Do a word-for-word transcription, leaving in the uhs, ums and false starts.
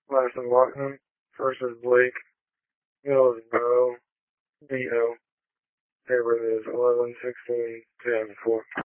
Last is Lockman. First is Blake. Middle is Bo. D O. Date of birth is eleven sixteen two thousand four.